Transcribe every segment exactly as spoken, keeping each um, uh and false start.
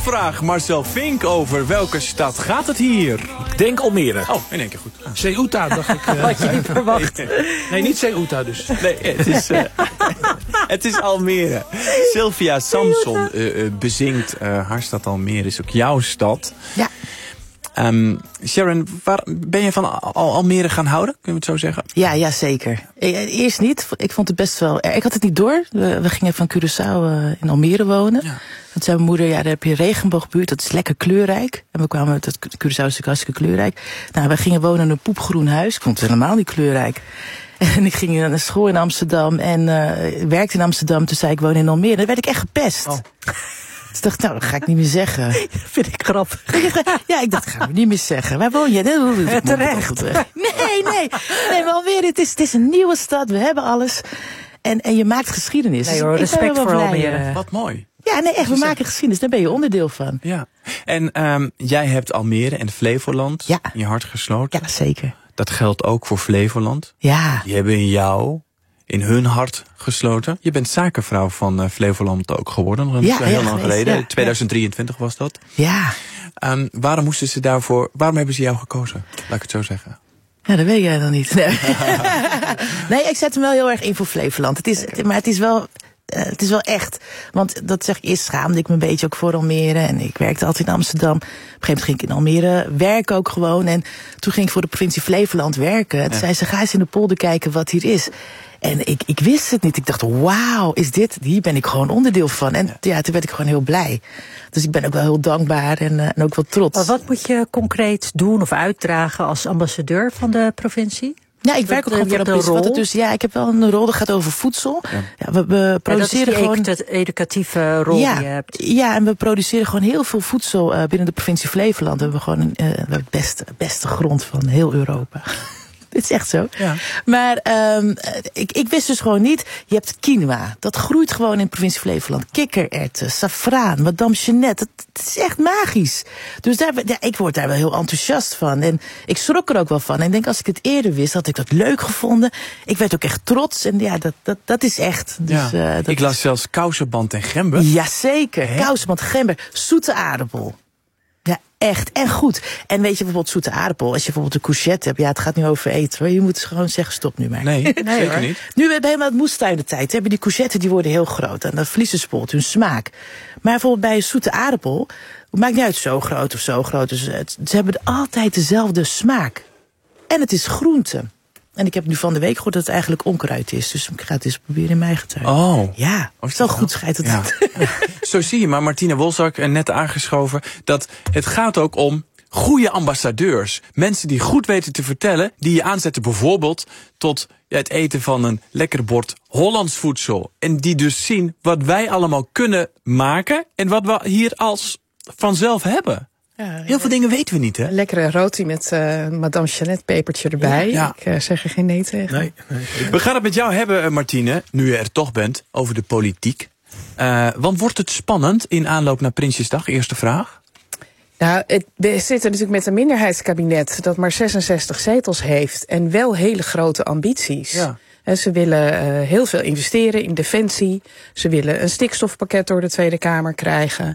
Vraag Marcel Vink over welke stad gaat het hier? Ik denk Almere. Oh, in één keer goed. Ah. Ceuta, dacht ik. Uh, Had je niet verwacht. Nee, nee, niet Ceuta dus. nee het, is, uh, het is Almere. Sylvia Samson uh, uh, bezingt uh, haar stad Almere. Is ook jouw stad. Ja. Um, Sharon, waar ben je van Al- Almere gaan houden? Kunnen we het zo zeggen? Ja, ja, zeker. Eerst niet. Ik vond het best wel... Ik had het niet door. We, we gingen van Curaçao uh, in Almere wonen. Ja. Want zei mijn moeder, ja, daar heb je een regenboogbuurt. Dat is lekker kleurrijk. En we kwamen uit het Curaçao is natuurlijk hartstikke kleurrijk. Nou, we gingen wonen in een poepgroen huis. Ik vond het helemaal niet kleurrijk. En ik ging naar school in Amsterdam en uh, werkte in Amsterdam. Toen zei ik, woon in Almere. Dan werd ik echt gepest. Oh. Dus ik dacht, nou, dat ga ik niet meer zeggen. Dat vind ik grappig. Ja, ik dacht, dat ga ik niet meer zeggen. Waar woon je? Nee, terecht. Nee, nee. Nee, maar alweer, het is, het is een nieuwe stad. We hebben alles. En, en je maakt geschiedenis. Nee hoor, respect voor Almere. Wat mooi. Ja, nee, echt, we maken geschiedenis. Daar ben je onderdeel van. Ja. En um, jij hebt Almere en Flevoland ja. in je hart gesloten. Ja, zeker. Dat geldt ook voor Flevoland. Ja. Die hebben in jou... in hun hart gesloten. Je bent zakenvrouw van uh, Flevoland ook geworden. Nog ja, heel ja, lang geweest, geleden. Ja, twintig drieëntwintig was dat. Ja. Um, waarom moesten ze daarvoor... Waarom hebben ze jou gekozen? Laat ik het zo zeggen. Ja, dat weet jij dan niet. Nee, nee ik zet hem wel heel erg in voor Flevoland. Het is, maar het is wel... Uh, het is wel echt. Want dat zeg ik, eerst schaamde ik me een beetje ook voor Almere. En ik werkte altijd in Amsterdam. Op een gegeven moment ging ik in Almere werken ook gewoon. En toen ging ik voor de provincie Flevoland werken. En toen ja. zei ze, ga eens in de polder kijken wat hier is. En ik, ik wist het niet. Ik dacht, wauw, is dit? Hier ben ik gewoon onderdeel van. En ja. ja, toen werd ik gewoon heel blij. Dus ik ben ook wel heel dankbaar en, uh, en ook wel trots. Maar wat moet je concreet doen of uitdragen als ambassadeur van de provincie? Ja, ik werk ook gewoon voor een rol. Dus ja, ik heb wel een rol dat gaat over voedsel. Ja. Ja, we, we produceren ja, dat is gewoon de educatieve rol ja, die je hebt. Ja, en we produceren gewoon heel veel voedsel uh, binnen de provincie Flevoland. We hebben gewoon een, uh, we hebben het beste, beste grond van heel Europa. Dit is echt zo. Ja. Maar um, ik, ik wist dus gewoon niet, je hebt quinoa. Dat groeit gewoon in de provincie Flevoland. Kikkererwten, safraan, madame Jeannette. Het, het is echt magisch. Dus daar, ja, ik word daar wel heel enthousiast van. En ik schrok er ook wel van. En ik denk, als ik het eerder wist, had ik dat leuk gevonden. Ik werd ook echt trots. En ja, dat, dat, dat is echt. Dus, ja. uh, dat ik las is... zelfs kousenband en gember. Jazeker, kousenband, gember, zoete aardappel. Ja, echt. En goed. En weet je, bijvoorbeeld zoete aardappel. Als je bijvoorbeeld een courgette hebt. Ja, het gaat nu over eten. Hoor. Je moet gewoon zeggen, stop nu maar. Nee, nee zeker hoor. niet. Nu hebben we helemaal het moestuinentijd. Hebben die courgetten, die worden heel groot. En dat verliezen ze bijvoorbeeld hun smaak. Maar bijvoorbeeld bij een zoete aardappel. Het maakt niet uit zo groot of zo groot. Dus het, ze hebben altijd dezelfde smaak. En het is groente. En ik heb nu van de week gehoord dat het eigenlijk onkruid is. Dus ik ga het eens proberen in mijn eigen tuin. Oh. Ja, oh, zo goed schijnt het. Ja. Zo zie je maar, Martina Wolzak, net aangeschoven, dat het gaat ook om goede ambassadeurs. Mensen die goed weten te vertellen, die je aanzetten bijvoorbeeld tot het eten van een lekker bord Hollands voedsel. En die dus zien wat wij allemaal kunnen maken en wat we hier als vanzelf hebben. Ja, ja. Heel veel dingen weten we niet, hè? Lekkere roti met uh, madame Jeannette pepertje erbij. Ja, ja. Ik uh, zeg er geen nee tegen. Nee, nee. We gaan het met jou hebben, Martine, nu je er toch bent, over de politiek. Uh, want wordt het spannend in aanloop naar Prinsjesdag? Eerste vraag. Nou, het, we zitten natuurlijk met een minderheidskabinet dat maar zesenzestig zetels heeft en wel hele grote ambities. Ja. En ze willen uh, heel veel investeren in defensie. Ze willen een stikstofpakket door de Tweede Kamer krijgen.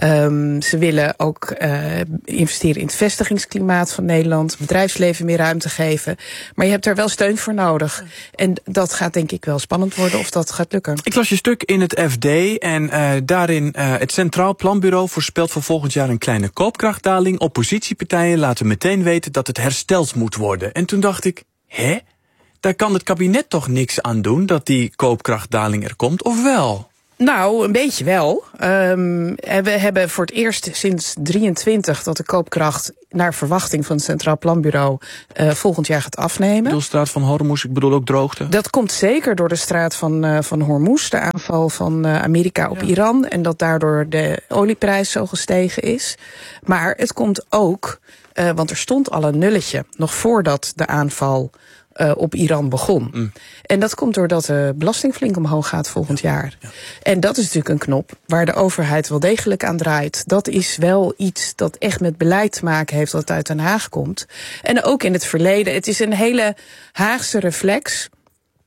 Um, ze willen ook uh, investeren in het vestigingsklimaat van Nederland. Bedrijfsleven meer ruimte geven. Maar je hebt daar wel steun voor nodig. En dat gaat denk ik wel spannend worden of dat gaat lukken. Ik las je stuk in het F D en uh, daarin uh, het Centraal Planbureau voorspelt voor volgend jaar een kleine koopkrachtdaling. Oppositiepartijen laten meteen weten dat het hersteld moet worden. En toen dacht ik, hè? Daar kan het kabinet toch niks aan doen dat die koopkrachtdaling er komt, of wel? Nou, een beetje wel. Um, we hebben voor het eerst sinds drieëntwintig dat de koopkracht naar verwachting van het Centraal Planbureau uh, volgend jaar gaat afnemen. Ik bedoel straat van Hormuz, ik bedoel ook droogte. Dat komt zeker door de straat van, uh, van Hormuz, de aanval van uh, Amerika op ja. Iran. En dat daardoor de olieprijs zo gestegen is. Maar het komt ook, uh, want er stond al een nulletje nog voordat de aanval Uh, op Iran begon. Mm. En dat komt doordat de belasting flink omhoog gaat volgend ja. jaar. Ja. En dat is natuurlijk een knop waar de overheid wel degelijk aan draait. Dat is wel iets dat echt met beleid te maken heeft dat uit Den Haag komt. En ook in het verleden. Het is een hele Haagse reflex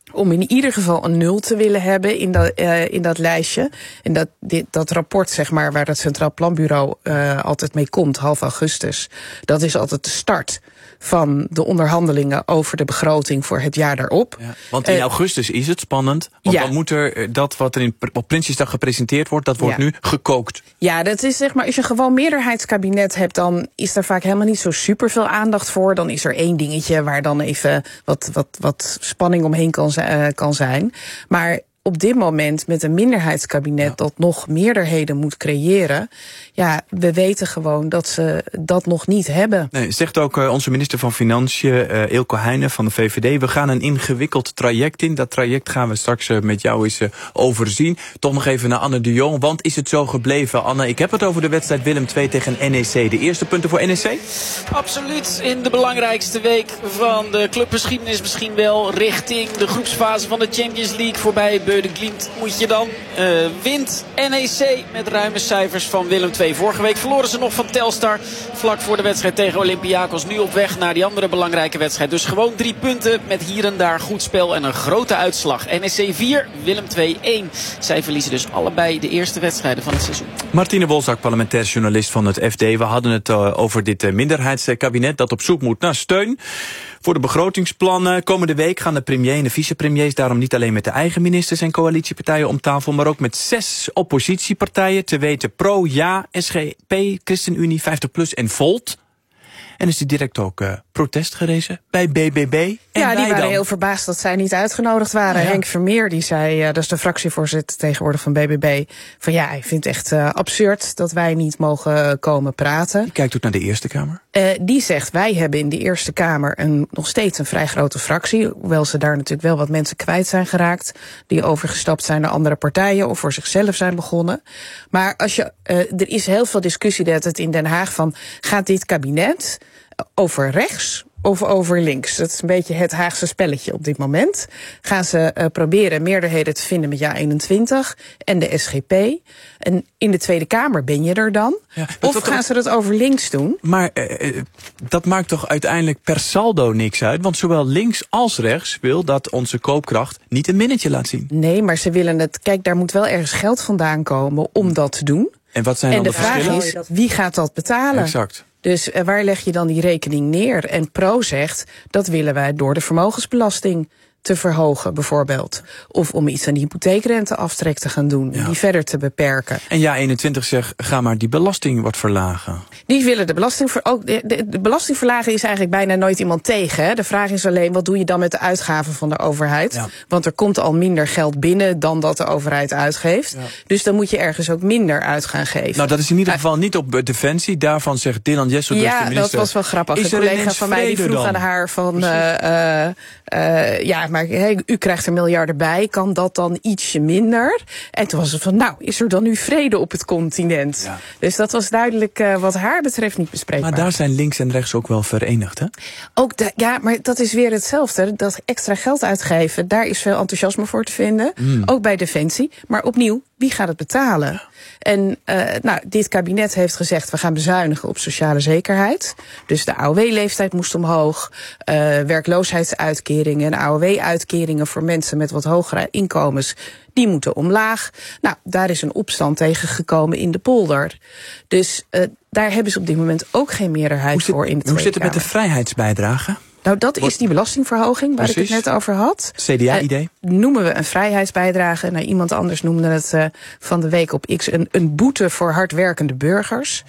om in ieder geval een nul te willen hebben in dat, uh, in dat lijstje. En dat, dit, dat rapport, zeg maar, waar het Centraal Planbureau uh, altijd mee komt, half augustus, dat is altijd de start van de onderhandelingen over de begroting voor het jaar daarop. Ja, want in augustus is het spannend. Want ja. dan moet er dat wat er in, op Prinsjesdag gepresenteerd wordt, dat wordt ja. nu gekookt. Ja, dat is zeg maar, als je gewoon meerderheidskabinet hebt, dan is daar vaak helemaal niet zo super veel aandacht voor. Dan is er één dingetje waar dan even wat, wat, wat spanning omheen kan, uh, kan zijn. Maar op dit moment met een minderheidskabinet ja. dat nog meerderheden moet creëren, ja, we weten gewoon dat ze dat nog niet hebben. Nee, zegt ook uh, onze minister van Financiën, uh, Eelco Heijnen van de V V D. We gaan een ingewikkeld traject in. Dat traject gaan we straks uh, met jou eens uh, overzien. Toch nog even naar Anne de Jong. Want is het zo gebleven, Anne? Ik heb het over de wedstrijd Willem twee tegen N E C. De eerste punten voor N E C? Absoluut. In de belangrijkste week van de clubgeschiedenis misschien wel. Richting de groepsfase van de Champions League voorbij Beu de Glimt moet je dan. Uh, wint N E C met ruime cijfers van Willem twee. Vorige week verloren ze nog van Telstar. Vlak voor de wedstrijd tegen Olympiakos. Nu op weg naar die andere belangrijke wedstrijd. Dus gewoon drie punten met hier en daar goed spel en een grote uitslag. N E C vier, Willem twee één. Zij verliezen dus allebei de eerste wedstrijden van het seizoen. Martine Wolzak, parlementair journalist van het F D. We hadden het uh, over dit uh, minderheidskabinet dat op zoek moet naar steun voor de begrotingsplannen. Komende week gaan de premier en de vicepremiers daarom niet alleen met de eigen ministers en coalitiepartijen om tafel, maar ook met zes oppositiepartijen, te weten Pro, Ja, S G P, ChristenUnie, vijftig plus en Volt. En is er direct ook uh, protest gerezen bij B B B. En ja, die waren dan heel verbaasd dat zij niet uitgenodigd waren. Ja. Henk Vermeer, die zei, uh, dat is de fractievoorzitter tegenwoordig van B B B, van ja, hij vindt het echt uh, absurd dat wij niet mogen komen praten. Die kijkt ook naar de Eerste Kamer. Uh, die zegt, wij hebben in de Eerste Kamer een, nog steeds een vrij grote fractie. Hoewel ze daar natuurlijk wel wat mensen kwijt zijn geraakt, die overgestapt zijn naar andere partijen of voor zichzelf zijn begonnen. Maar als je, uh, er is heel veel discussie dat het in Den Haag van, gaat dit kabinet over rechts of over links? Dat is een beetje het Haagse spelletje op dit moment. Gaan ze uh, proberen meerderheden te vinden met Ja eenentwintig en de S G P. En in de Tweede Kamer ben je er dan? Ja, of gaan dat, ze dat over links doen? Maar uh, dat maakt toch uiteindelijk per saldo niks uit? Want zowel links als rechts wil dat onze koopkracht niet een minnetje laat zien. Nee, maar ze willen het. Kijk, daar moet wel ergens geld vandaan komen om dat te doen. En wat zijn en dan de, de vraag verschillen? is, wie gaat dat betalen? Exact. Dus uh, waar leg je dan die rekening neer? En Pro zegt, dat willen wij door de vermogensbelasting te verhogen bijvoorbeeld. Of om iets aan die hypotheekrenteaftrek te gaan doen. Ja. Die verder te beperken. En Ja eenentwintig zegt, ga maar die belasting wat verlagen. Die willen de belasting ver, ook de, de, de belasting verlagen is eigenlijk bijna nooit iemand tegen. Hè? De vraag is alleen, wat doe je dan met de uitgaven van de overheid? Ja. Want er komt al minder geld binnen dan dat de overheid uitgeeft. Ja. Dus dan moet je ergens ook minder uit gaan geven. Nou, dat is in ieder geval niet op Defensie. Daarvan zegt Dylan Jesso, ja, de minister. Dat was wel grappig. Een collega van mij die vroeg dan aan haar van, uh, uh, uh, ja, maar hey, u krijgt er miljarden bij, kan dat dan ietsje minder? En toen was het van, nou, is er dan nu vrede op het continent? Ja. Dus dat was duidelijk uh, wat haar betreft niet bespreekbaar. Maar daar zijn links en rechts ook wel verenigd, hè? Ook de, ja, maar dat is weer hetzelfde. Dat extra geld uitgeven, daar is veel enthousiasme voor te vinden. Mm. Ook bij Defensie. Maar opnieuw, wie gaat het betalen? Ja. En uh, nou, dit kabinet heeft gezegd, we gaan bezuinigen op sociale zekerheid. Dus de A O W-leeftijd moest omhoog. Uh, werkloosheidsuitkeringen en A O W-uitkeringen voor mensen met wat hogere inkomens, die moeten omlaag. Nou, daar is een opstand tegen gekomen in de polder. Dus uh, daar hebben ze op dit moment ook geen meerderheid voor in de Tweede Kamer. Hoe zit het met de vrijheidsbijdrage? Nou, dat is die belastingverhoging waar Precies. ik het net over had. C D A-idee? Uh, noemen we een vrijheidsbijdrage. Nou, iemand anders noemde het uh, van de week op X een, een boete voor hardwerkende burgers.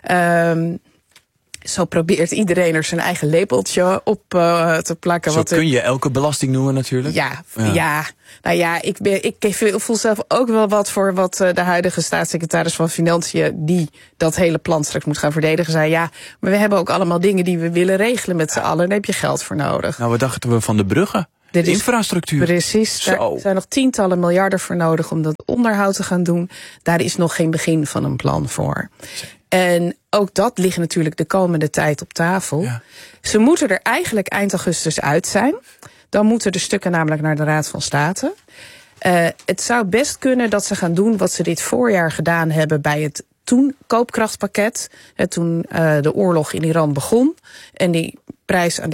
Um, Zo probeert iedereen er zijn eigen labeltje op uh, te plakken. Zo wat kun er... je elke belasting noemen natuurlijk. Ja, ja. ja. Nou ja, ik, ben, ik voel zelf ook wel wat voor wat de huidige staatssecretaris van Financiën, die dat hele plan straks moet gaan verdedigen, zei ja, maar we hebben ook allemaal dingen die we willen regelen met z'n allen. Daar heb je geld voor nodig. Nou, wat dachten we van de bruggen? De infrastructuur. Precies, daar Zo. zijn nog tientallen miljarden voor nodig om dat onderhoud te gaan doen. Daar is nog geen begin van een plan voor. En ook dat ligt natuurlijk de komende tijd op tafel. Ja. Ze moeten er eigenlijk eind augustus uit zijn. Dan moeten de stukken namelijk naar de Raad van State. Uh, het zou best kunnen dat ze gaan doen wat ze dit voorjaar gedaan hebben bij het toen koopkrachtpakket. Hè, toen uh, de oorlog in Iran begon en die prijs aan de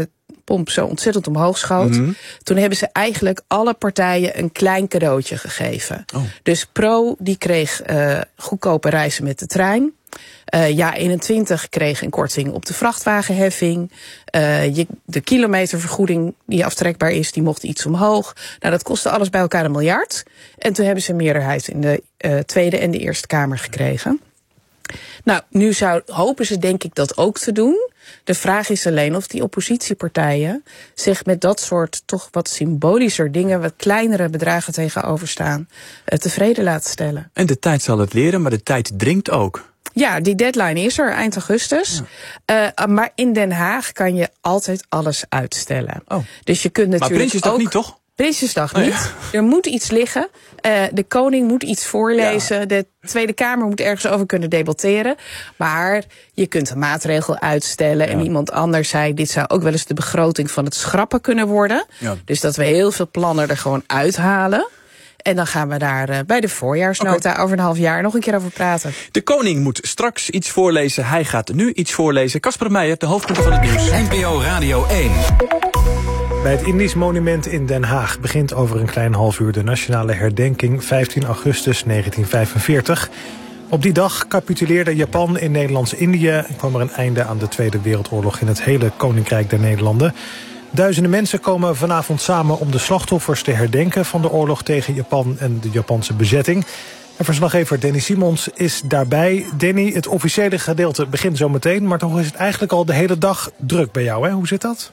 pomp zo ontzettend omhoog schoot. Mm-hmm. Toen hebben ze eigenlijk alle partijen een klein cadeautje gegeven. Oh. Dus Pro die kreeg uh, goedkope reizen met de trein. Uh, Ja eenentwintig kreeg een korting op de vrachtwagenheffing. Uh, je, de kilometervergoeding die aftrekbaar is, die mocht iets omhoog. Nou, dat kostte alles bij elkaar een miljard. En toen hebben ze een meerderheid in de uh, Tweede en de Eerste Kamer gekregen. Nou, nu zou, hopen ze denk ik dat ook te doen. De vraag is alleen of die oppositiepartijen zich met dat soort toch wat symbolischer dingen, wat kleinere bedragen tegenover staan, uh, tevreden laten stellen. En de tijd zal het leren, maar de tijd dringt ook. Ja, die deadline is er, eind augustus. Ja. Uh, maar in Den Haag kan je altijd alles uitstellen. Oh. Dus je kunt natuurlijk maar Prinsjesdag ook, niet, toch? Prinsjesdag oh, niet. Ja. Er moet iets liggen. Uh, de koning moet iets voorlezen. Ja. De Tweede Kamer moet ergens over kunnen debatteren. Maar je kunt een maatregel uitstellen. Ja. En iemand anders zei, dit zou ook wel eens de begroting van het schrappen kunnen worden. Ja. Dus dat we heel veel plannen er gewoon uithalen. En dan gaan we daar uh, bij de voorjaarsnota okay. over een half jaar nog een keer over praten. De koning moet straks iets voorlezen. Hij gaat nu iets voorlezen. Casper Meijer, de hoofdpunten van het nieuws. N P O Radio één. Bij het Indisch Monument in Den Haag begint over een klein half uur de nationale herdenking vijftien augustus negentien vijfenveertig. Op die dag capituleerde Japan in Nederlands-Indië en kwam er een einde aan de Tweede Wereldoorlog in het hele Koninkrijk der Nederlanden. Duizenden mensen komen vanavond samen om de slachtoffers te herdenken van de oorlog tegen Japan en de Japanse bezetting. En verslaggever Danny Simons is daarbij. Danny, het officiële gedeelte begint zo meteen, maar toch is het eigenlijk al de hele dag druk bij jou, hè? Hoe zit dat?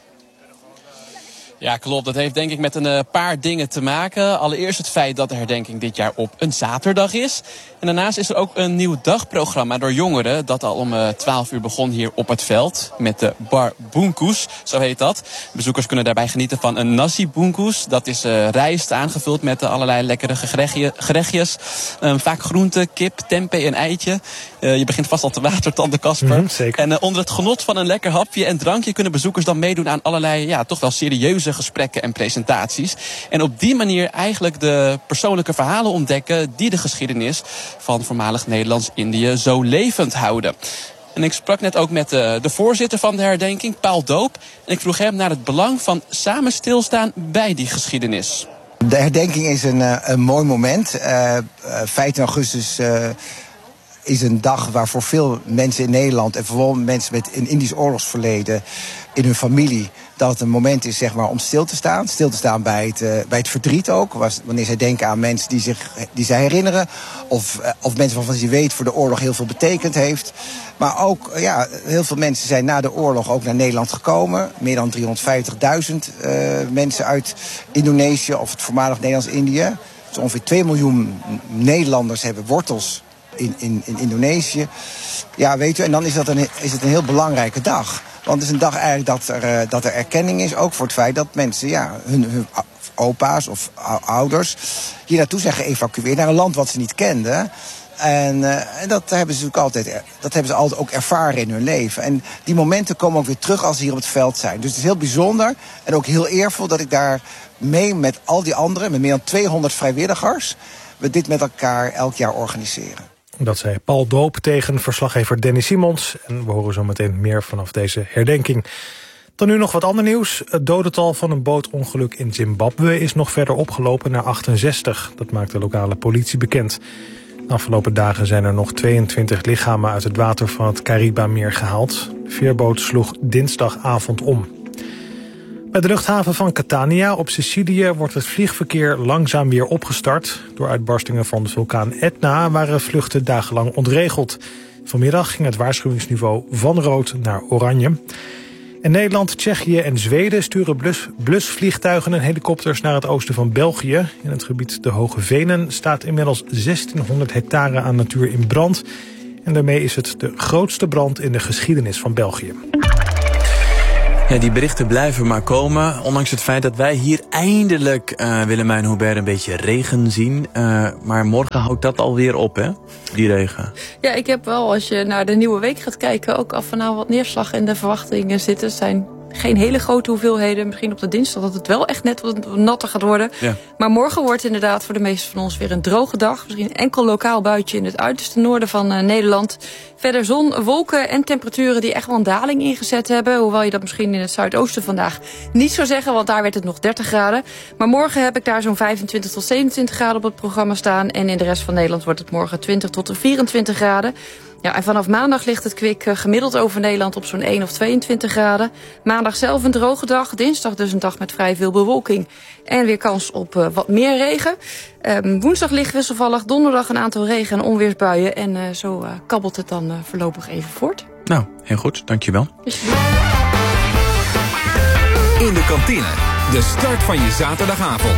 Ja, klopt. Dat heeft denk ik met een uh, paar dingen te maken. Allereerst het feit dat de herdenking dit jaar op een zaterdag is. En daarnaast is er ook een nieuw dagprogramma door jongeren, dat al om uh, twaalf uur begon hier op het veld. Met de Bar Boenkoes, zo heet dat. Bezoekers kunnen daarbij genieten van een nasi boenkoes. Dat is uh, rijst aangevuld met uh, allerlei lekkere gerechtje, gerechtjes. Um, vaak groente, kip, tempeh en eitje. Uh, je begint vast al te watertanden, Casper. Mm, zeker. En uh, onder het genot van een lekker hapje en drankje kunnen bezoekers dan meedoen aan allerlei, ja, toch wel serieuze gesprekken en presentaties. En op die manier eigenlijk de persoonlijke verhalen ontdekken die de geschiedenis van voormalig Nederlands-Indië zo levend houden. En ik sprak net ook met de, de voorzitter van de herdenking, Paul Doop. En ik vroeg hem naar het belang van samen stilstaan bij die geschiedenis. De herdenking is een, een mooi moment. Uh, vijftien augustus uh, is een dag waarvoor veel mensen in Nederland en vooral mensen met een Indisch oorlogsverleden in hun familie, dat het een moment is, zeg maar, om stil te staan. Stil te staan bij het, uh, bij het verdriet ook. Was, wanneer zij denken aan mensen die, zich, die zij herinneren. Of, uh, of mensen waarvan ze weten voor de oorlog heel veel betekend heeft. Maar ook, uh, ja, heel veel mensen zijn na de oorlog ook naar Nederland gekomen. Meer dan driehonderdvijftigduizend uh, mensen uit Indonesië of het voormalig Nederlands-Indië. Dus ongeveer twee miljoen Nederlanders hebben wortels in, in, in Indonesië. Ja, weet u, en dan is, dat een, is het een heel belangrijke dag. Want het is een dag eigenlijk dat er, uh, dat er erkenning is, ook voor het feit dat mensen, ja, hun, hun opa's of ouders hier naartoe zijn geëvacueerd naar een land wat ze niet kenden. En, uh, en dat hebben ze natuurlijk altijd, dat hebben ze altijd ook ervaren in hun leven. En die momenten komen ook weer terug als ze hier op het veld zijn. Dus het is heel bijzonder en ook heel eervol dat ik daar mee met al die anderen, met meer dan tweehonderd vrijwilligers, we dit met elkaar elk jaar organiseren. Dat zei Paul Doop tegen verslaggever Danny Simons. En we horen zo meteen meer vanaf deze herdenking. Dan nu nog wat ander nieuws. Het dodental van een bootongeluk in Zimbabwe is nog verder opgelopen naar achtenzestig. Dat maakt de lokale politie bekend. De afgelopen dagen zijn er nog tweeëntwintig lichamen uit het water van het Karibameer gehaald. De veerboot sloeg dinsdagavond om. Bij de luchthaven van Catania op Sicilië wordt het vliegverkeer langzaam weer opgestart. Door uitbarstingen van de vulkaan Etna waren vluchten dagenlang ontregeld. Vanmiddag ging het waarschuwingsniveau van rood naar oranje. En Nederland, Tsjechië en Zweden sturen blus, blusvliegtuigen en helikopters naar het oosten van België. In het gebied de Hoge Venen staat inmiddels zestienhonderd hectare aan natuur in brand. En daarmee is het de grootste brand in de geschiedenis van België. Ja, die berichten blijven maar komen. Ondanks het feit dat wij hier eindelijk, uh, Willemijn Hubert, een beetje regen zien. Uh, maar morgen houdt dat alweer op, hè? Die regen. Ja, ik heb wel, als je naar de nieuwe week gaat kijken, ook af en aan wat neerslag in de verwachtingen zitten. Er zijn geen hele grote hoeveelheden. Misschien op de dinsdag dat het wel echt net wat natter gaat worden. Ja. Maar morgen wordt inderdaad voor de meesten van ons weer een droge dag. Misschien een enkel lokaal buitje in het uiterste noorden van uh, Nederland. Verder zon, wolken en temperaturen die echt wel een daling ingezet hebben. Hoewel je dat misschien in het zuidoosten vandaag niet zou zeggen, want daar werd het nog dertig graden. Maar morgen heb ik daar zo'n vijfentwintig tot zevenentwintig graden op het programma staan. En in de rest van Nederland wordt het morgen twintig tot vierentwintig graden. Ja, en vanaf maandag ligt het kwik gemiddeld over Nederland op zo'n één of tweeëntwintig graden. Maandag zelf een droge dag. Dinsdag dus een dag met vrij veel bewolking. En weer kans op uh, wat meer regen. Um, woensdag ligt wisselvallig. Donderdag een aantal regen- en onweersbuien. En uh, zo uh, kabbelt het dan uh, voorlopig even voort. Nou, heel goed. Dankjewel. In de kantine. De start van je zaterdagavond.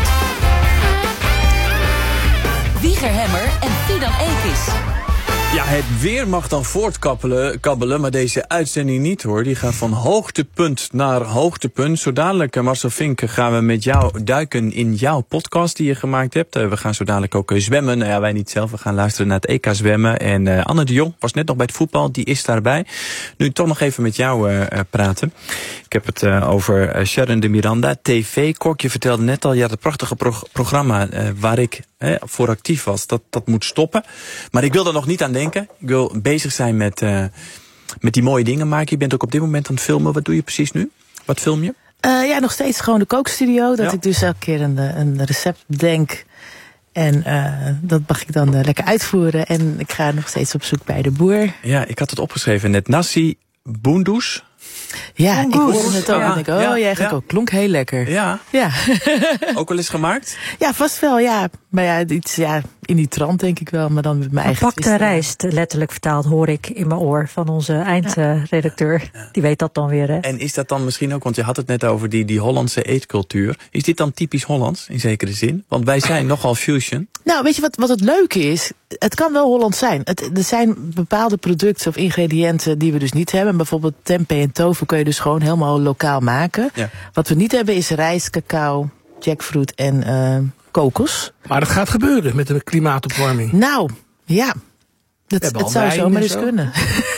Wieger Hemmer en Fidan Ekis. Ja, het weer mag dan voortkabbelen, kabbelen, maar deze uitzending niet hoor. Die gaat van hoogtepunt naar hoogtepunt. Zo dadelijk, Marcel Vink, gaan we met jou duiken in jouw podcast die je gemaakt hebt. We gaan zo dadelijk ook zwemmen. Nou ja, wij niet zelf. We gaan luisteren naar het E K zwemmen. En uh, Anne de Jong was net nog bij het voetbal. Die is daarbij. Nu toch nog even met jou uh, praten. Ik heb het uh, over uh, Sharon de Miranda, T V-kok. Je vertelde net al, ja, het prachtige pro- programma uh, waar ik uh, voor actief was. Dat, dat moet stoppen. Maar ik wil er nog niet aan denken. Ik wil bezig zijn met, uh, met die mooie dingen maken. Je bent ook op dit moment aan het filmen. Wat doe je precies nu? Wat film je? Uh, ja, nog steeds gewoon de kookstudio. Dat ja. ik dus elke keer een, een recept denk. En uh, dat mag ik dan uh, lekker uitvoeren. En ik ga nog steeds op zoek bij de boer. Ja, ik had het opgeschreven net. Nasi Boendous. Ja, ik hoorde het ook. Ja, en ik, oh, ja, jij gaat ja. ook. Klonk heel lekker. Ja. ja. Ook wel eens gemaakt? Ja, vast wel, ja. Maar ja, iets ja, in die trant denk ik wel, maar dan met mijn eigen... Pakte rijst, letterlijk vertaald, hoor ik in mijn oor van onze eindredacteur. Ja. Ja. Die weet dat dan weer, hè. En is dat dan misschien ook, want je had het net over die, die Hollandse eetcultuur. Is dit dan typisch Hollands, in zekere zin? Want wij zijn nogal fusion. Nou, weet je wat, wat het leuke is? Het kan wel Hollands zijn. Het, er zijn bepaalde producten of ingrediënten die we dus niet hebben. Bijvoorbeeld tempeh en tofu kun je dus gewoon helemaal lokaal maken. Ja. Wat we niet hebben is rijst, cacao, jackfruit en uh, kokos. Maar dat gaat gebeuren met de klimaatopwarming. Nou, ja. Dat, het zou zomaar eens kunnen.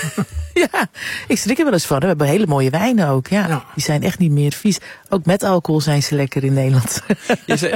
Ja, ik schrik er wel eens van. We hebben hele mooie wijnen ook. Ja. ja. Die zijn echt niet meer vies. Ook met alcohol zijn ze lekker in Nederland. Ja, ze,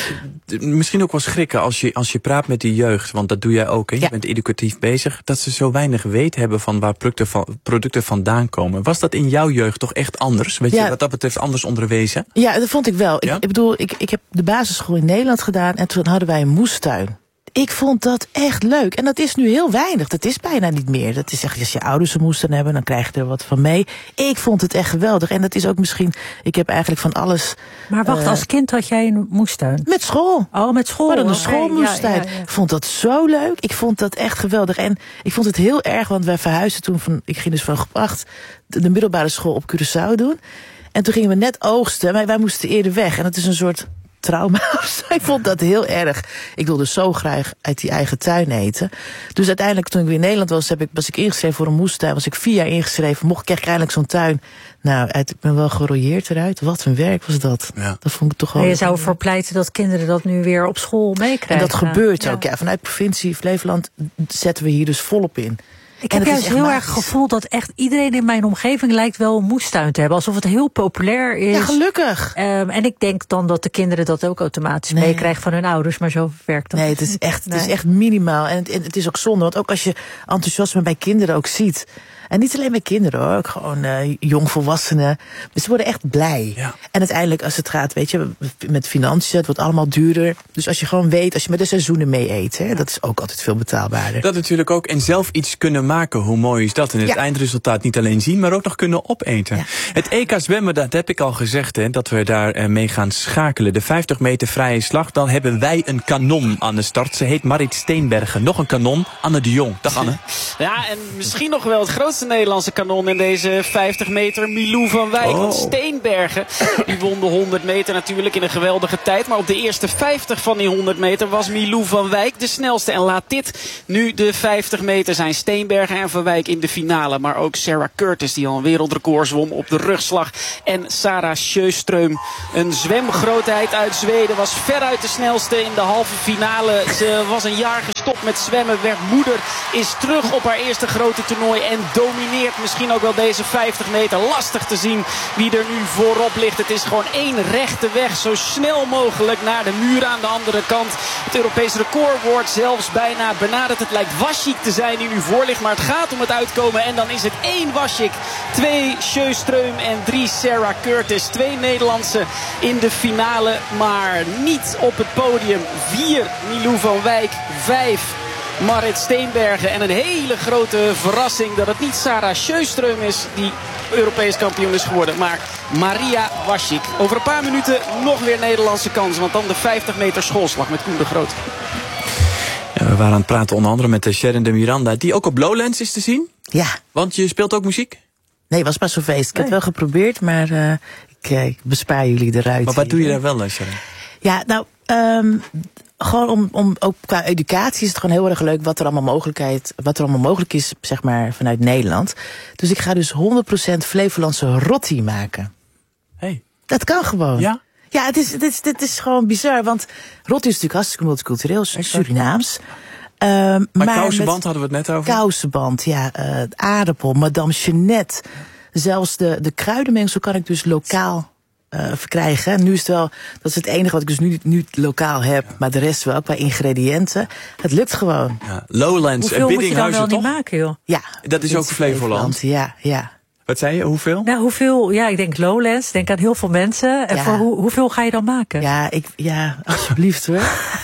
eh, misschien ook wel schrikken als je, als je praat met die jeugd. Want dat doe jij ook. Hè? Je ja. bent educatief bezig. Dat ze zo weinig weten hebben van waar producten, van, producten vandaan komen. Was dat in jouw jeugd toch echt anders? Weet ja. je wat dat betreft anders onderwezen? Ja, dat vond ik wel. Ja? Ik, ik bedoel, ik, ik heb de basisschool in Nederland gedaan. En toen hadden wij een moestuin. Ik vond dat echt leuk. En dat is nu heel weinig. Dat is bijna niet meer. Dat is echt, als je ouders een moestuin hebben, dan krijg je er wat van mee. Ik vond het echt geweldig. En dat is ook misschien, ik heb eigenlijk van alles... Maar wacht, uh, als kind had jij een moestuin? Met school. Oh, met school. We hadden een schoolmoestuin. Ja, ja, ja. Ik vond dat zo leuk. Ik vond dat echt geweldig. En ik vond het heel erg, want wij verhuisden toen van, ik ging dus van Gebracht de, de middelbare school op Curaçao doen. En toen gingen we net oogsten, maar wij moesten eerder weg. En dat is een soort... trauma. Ik vond dat heel erg. Ik wilde zo graag uit die eigen tuin eten. Dus uiteindelijk, toen ik weer in Nederland was, heb ik, was ik ingeschreven voor een moestuin. Was ik vier jaar ingeschreven. Mocht ik eindelijk zo'n tuin. Nou, uit, ik ben wel gerooieerd eruit. Wat een werk was dat. Ja. Dat vond ik toch wel. En je zou ervoor pleiten dat kinderen dat nu weer op school meekrijgen. En dat gebeurt ja. ook. Ja, vanuit provincie Flevoland zetten we hier dus volop in. Ik heb juist heel magisch. erg het gevoel dat echt iedereen in mijn omgeving lijkt wel een moestuin te hebben. Alsof het heel populair is. Ja, gelukkig. Um, en ik denk dan dat de kinderen dat ook automatisch nee. meekrijgen van hun ouders. Maar zo werkt dat. Nee, het is echt, nee. het is echt minimaal. En het, het is ook zonde. Want ook als je enthousiasme bij kinderen ook ziet. En niet alleen bij kinderen hoor, ook gewoon uh, jongvolwassenen. Dus ze worden echt blij. Ja. En uiteindelijk als het gaat, weet je, met financiën, het wordt allemaal duurder. Dus als je gewoon weet, als je met de seizoenen mee eet, hè, dat is ook altijd veel betaalbaarder. Dat natuurlijk ook. En zelf iets kunnen maken, hoe mooi is dat? En het ja. eindresultaat niet alleen zien, maar ook nog kunnen opeten. Ja. Het E K zwemmen, dat heb ik al gezegd, hè, dat we daar uh, mee gaan schakelen. De vijftig meter vrije slag, dan hebben wij een kanon aan de start. Ze heet Marit Steenbergen. Nog een kanon, Anne de Jong. Dag Anne. Ja, en misschien nog wel het grootste de Nederlandse kanon in deze vijftig meter, Milou van Wijk. Oh. Want Steenbergen, die won de honderd meter natuurlijk in een geweldige tijd. Maar op de eerste vijftig van die honderd meter was Milou van Wijk de snelste. En laat dit nu de vijftig meter zijn. Steenbergen Steenbergen en Van Wijk in de finale. Maar ook Sarah Curtis die al een wereldrecord zwom op de rugslag. En Sarah Sjöström, een zwemgrootheid uit Zweden, was veruit de snelste in de halve finale. Ze was een jaar gestopt met zwemmen, werd moeder, is terug op haar eerste grote toernooi en domineert misschien ook wel deze vijftig meter. Lastig te zien wie er nu voorop ligt. Het is gewoon één rechte weg, zo snel mogelijk naar de muur aan de andere kant. Het Europees record wordt zelfs bijna benaderd. Het lijkt Waschik te zijn die nu voor ligt, maar het gaat om het uitkomen. En dan is het één Waschik, twee Sjöström en drie Sarah Curtis. Twee Nederlandse in de finale, maar niet op het podium. Vier Milou van Wijk, vijf Marit Steenbergen. En een hele grote verrassing dat het niet Sarah Sjöström is die Europees kampioen is geworden, maar Maria Waschik. Over een paar minuten nog weer Nederlandse kans, want dan de vijftig meter schoolslag met Koen de Groot. Ja, we waren aan het praten onder andere met Sharon de Miranda, die ook op Lowlands is te zien. Ja. Want je speelt ook muziek? Nee, was pas zo'n feest. Ik heb het wel geprobeerd, maar uh, ik, uh, ik bespaar jullie eruit. Maar wat doe je daar wel, Sharon? Ja, nou, um, gewoon om, om, ook qua educatie is het gewoon heel erg leuk wat er allemaal mogelijkheid, wat er allemaal mogelijk is, zeg maar, vanuit Nederland. Dus ik ga dus honderd procent Flevolandse rotti maken. Hey. Dat kan gewoon. Ja? Ja, het is, het is, het is gewoon bizar, want rotti is natuurlijk hartstikke multicultureel, Surinaams. Um, maar maar kousenband hadden we het net over. Kousenband, ja. Uh, aardappel, Madame Jeannette. Zelfs de, de kruidenmengsel kan ik dus lokaal uh, verkrijgen. Nu is het wel, dat is het enige wat ik dus nu, nu lokaal heb. Ja. Maar de rest wel, qua ingrediënten. Het lukt gewoon. Ja. Lowlands en Biddinghuizen, toch? Hoeveel moet je dan wel niet maken, joh? Ja. Dat is ook Flevoland. Ja, ja. Wat zei je, hoeveel? Nou, hoeveel, ja, ik denk Lowlands, denk aan heel veel mensen. En Ja. voor hoe, hoeveel ga je dan maken? Ja, ik, ja, alsjeblieft hoor.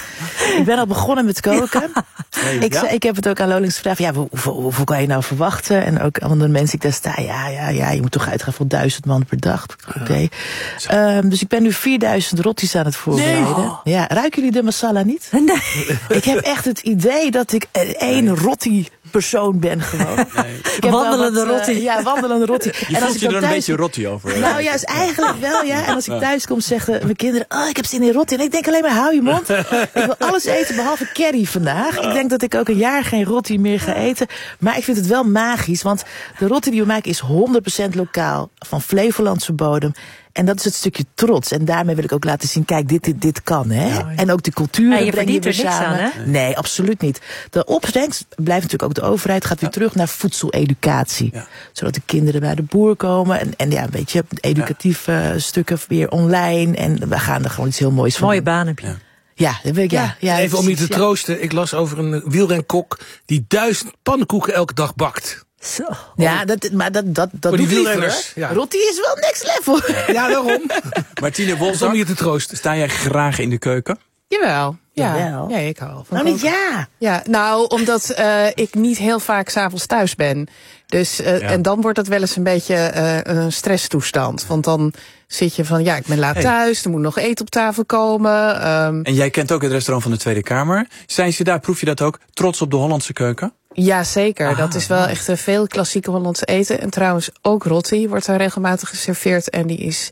Ik ben al begonnen met koken. Nee, ik, ja? ik heb het ook aan Lowlands gevraagd. Ja, hoeveel, hoeveel kan je nou verwachten? En ook andere mensen die daar staan. Ja, ja, ja, je moet toch uitgaan van duizend man per dag. Oké. Okay. Um, dus ik ben nu vierduizend rotties aan het voorbereiden. Nee. Ja, ruiken jullie de masala niet? Nee. Ik heb echt het idee dat ik één nee. rotti persoon ben gewoon. Nee. Ik wandelende wat, rotti. Uh, ja, wandelende rotti. Je en als voelt je er thuis... een beetje rotti over. Nou ja, is eigenlijk wel, ja. En als ik thuis kom, zeggen mijn kinderen, oh, ik heb zin in rotti. En ik denk alleen maar, hou je mond. Ik wil alles eten behalve curry vandaag. Ik denk dat ik ook een jaar geen rotti meer ga eten. Maar ik vind het wel magisch, want de rotti die we maken is honderd procent lokaal. Van Flevolandse bodem. En dat is het stukje trots. En daarmee wil ik ook laten zien, kijk, dit, dit, dit kan, hè. Ja, ja. En ook de cultuur ja, je breng je weer er niks samen. Aan, hè? Nee, absoluut niet. De opbrengst blijft natuurlijk ook de overheid, gaat weer ja. terug naar voedseleducatie. Ja. Zodat de kinderen bij de boer komen. En, en ja, een beetje educatieve ja. stukken weer online. En we gaan er gewoon iets heel moois van Mooie doen. baan heb je. Ja. Ja, dat weet ik, ja. ja. Even om je te ja. troosten. Ik las over een wielrenkok die duizend pannenkoeken elke dag bakt. Zo. Ja, dat, maar dat, dat, dat doet die wielrenners. Ja. Rotti is wel next level. Ja, daarom. Martine Wolzak, om je te troosten. Sta jij graag in de keuken? Jawel. Ja, Jawel. ja, ik hou van nou, niet ja. Ja, nou, omdat uh, ik niet heel vaak 's avonds thuis ben. Dus, uh, ja. En dan wordt het wel eens een beetje uh, een stresstoestand. Want dan zit je van, ja, ik ben laat hey. thuis, er moet nog eten op tafel komen. Um. En jij kent ook het restaurant van de Tweede Kamer. Zijn ze daar, proef je dat ook, trots op de Hollandse keuken? Ja, zeker. Aha, dat is wel echt uh, veel klassieke Hollandse eten. En trouwens ook rotti wordt daar regelmatig geserveerd. En die is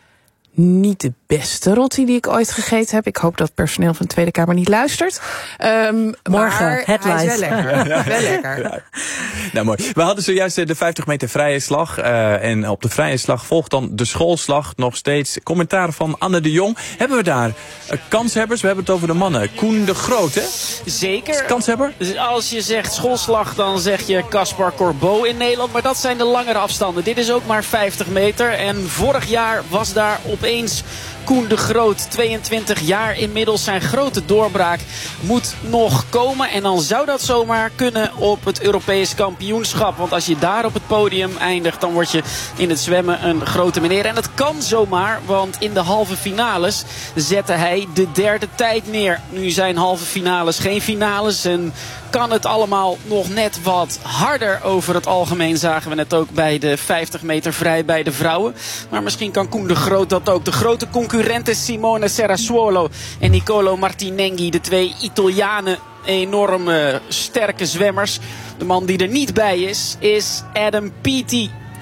niet de beste rotti die ik ooit gegeten heb. Ik hoop dat het personeel van de Tweede Kamer niet luistert. Um, Morgen, maar headlines. Hij is wel lekker. Ja. Wel lekker. Ja. Nou, mooi. We hadden zojuist de vijftig meter vrije slag. Uh, en op de vrije slag volgt dan de schoolslag. Nog steeds commentaar van Anne de Jong. Hebben we daar uh, kanshebbers? We hebben het over de mannen. Koen de Groot, hè? Zeker. Kanshebber? Dus als je zegt schoolslag, dan zeg je Caspar Corbeau in Nederland. Maar dat zijn de langere afstanden. Dit is ook maar vijftig meter. En vorig jaar was daar opeens Koen de Groot, tweeëntwintig jaar inmiddels. Zijn grote doorbraak moet nog komen. En dan zou dat zomaar kunnen op het Europees kampioenschap. Want als je daar op het podium eindigt, dan word je in het zwemmen een grote meneer. En dat kan zomaar, want in de halve finales zette hij de derde tijd neer. Nu zijn halve finales geen finales en kan het allemaal nog net wat harder. Over het algemeen zagen we net ook bij de vijftig meter vrij bij de vrouwen. Maar misschien kan Koen de Groot dat ook. De grote concurrenten Simone Serrasuolo en Nicolo Martinenghi. De twee Italianen, enorme sterke zwemmers. De man die er niet bij is, is Adam Peaty.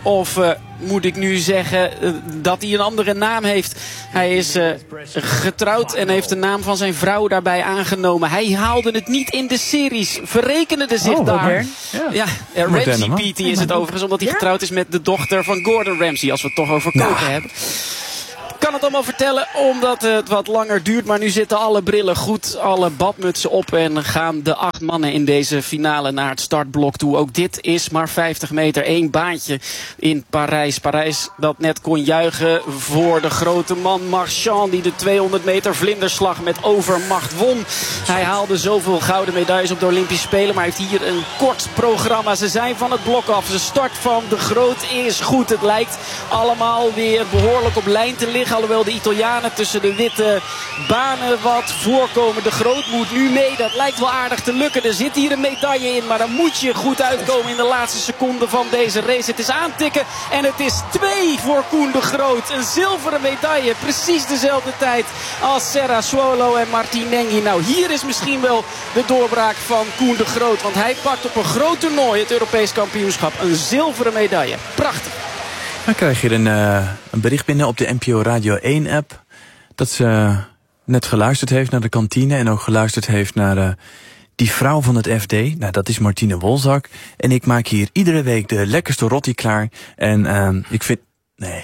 Of uh, moet ik nu zeggen uh, dat hij een andere naam heeft? Hij is uh, getrouwd en heeft de naam van zijn vrouw daarbij aangenomen. Hij haalde het niet in de series. Verrekende zich oh, daar. Ja, ja uh, Ramsey P T is het overigens, omdat hij getrouwd is met de dochter van Gordon Ramsay. Als we het toch over koken nou. hebben. Ik kan het allemaal vertellen omdat het wat langer duurt. Maar nu zitten alle brillen goed, alle badmutsen op. En gaan de acht mannen in deze finale naar het startblok toe. Ook dit is maar vijftig meter. Eén baantje in Parijs. Parijs dat net kon juichen voor de grote man Marchand. Die de tweehonderd meter vlinderslag met overmacht won. Hij haalde zoveel gouden medailles op de Olympische Spelen. Maar heeft hier een kort programma. Ze zijn van het blok af. De start van de Groot is goed. Het lijkt allemaal weer behoorlijk op lijn te liggen. Alhoewel de Italianen tussen de witte banen wat voorkomen. De Groot moet nu mee. Dat lijkt wel aardig te lukken. Er zit hier een medaille in. Maar dan moet je goed uitkomen in de laatste seconde van deze race. Het is aantikken. En het is twee voor Koen de Groot. Een zilveren medaille. Precies dezelfde tijd als Serra-Suolo en Martinenghi. Nou, hier is misschien wel de doorbraak van Koen de Groot. Want hij pakt op een groot toernooi, het Europees kampioenschap, een zilveren medaille. Prachtig. Dan krijg je een, uh, een bericht binnen op de N P O Radio één app. Dat ze net geluisterd heeft naar de kantine. En ook geluisterd heeft naar uh, die vrouw van het F D. Nou, dat is Martine Wolzak. En ik maak hier iedere week de lekkerste rotti klaar. En uh, ik vind... Nee.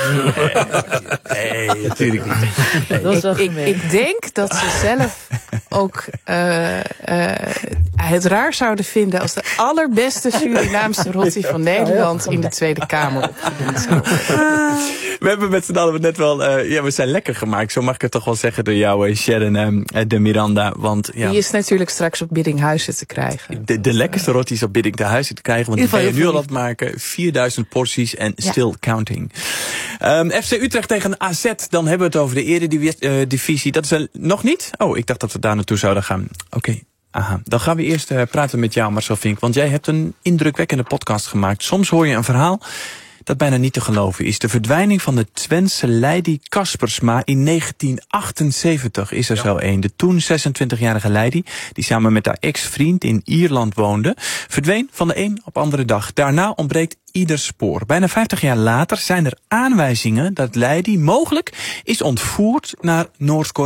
Nee, nee, natuurlijk niet. Nee. Dat ik, ik, ik denk dat ze zelf ook uh, uh, het raar zouden vinden als de allerbeste Surinaamse rotti van Nederland in de Tweede Kamer opgediend zou worden. We hebben met z'n allen net wel, uh, ja, we zijn lekker gemaakt. Zo mag ik het toch wel zeggen door jou, Sharon um, de Miranda. Want, ja, die is natuurlijk straks op Biddinghuizen te krijgen. De, de lekkerste rotti is op Biddinghuizen te krijgen. Want die ga je nu al aan het maken. vierduizend porties en ja. Still counting. Um, F C Utrecht tegen A Z, dan hebben we het over de eredivisie. Dat is er nog niet? Oh, ik dacht dat we daar naartoe zouden gaan. Oké, okay. Aha. Dan gaan we eerst uh, praten met jou, Marcel Vink. Want jij hebt een indrukwekkende podcast gemaakt. Soms hoor je een verhaal dat bijna niet te geloven is. De verdwijning van de Twentse Leidi Kaspersma in negentien achtenzeventig is er ja. zo een. De toen zesentwintigjarige Leidi, die samen met haar ex-vriend in Ierland woonde, verdween van de een op andere dag. Daarna ontbreekt ieder spoor. Bijna vijftig jaar later zijn er aanwijzingen dat Leidi mogelijk is ontvoerd naar Noord-Korea.